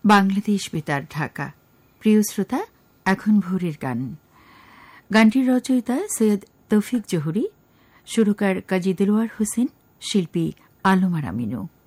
বাংলাদেশ বেতার, ঢাকা। প্রিয় শ্রোতা, এখন ভোরের গান। গানটির রচয়িতা সৈয়দ তৌফিক জহুরি, সুরকার কাজী দেলোয়ার হোসেন, শিল্পী আলম আর আমিনু।